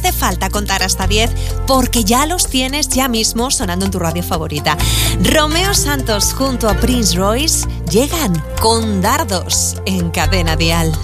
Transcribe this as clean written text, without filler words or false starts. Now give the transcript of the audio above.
hace falta contar hasta 10 porque ya los tienes ya mismo sonando en tu radio favorita. Romeo Santos junto a Prince Royce llegan con Dardos en Cadena Dial.